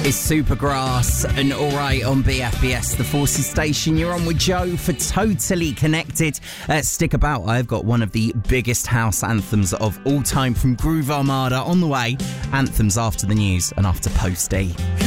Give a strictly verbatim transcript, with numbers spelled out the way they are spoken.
It's Supergrass and Alright on B F B S, the Forces station. You're on with Joe for Totally Connected. Uh, stick about, I've got one of the biggest house anthems of all time from Groove Armada on the way. Anthems after the news and after Posty.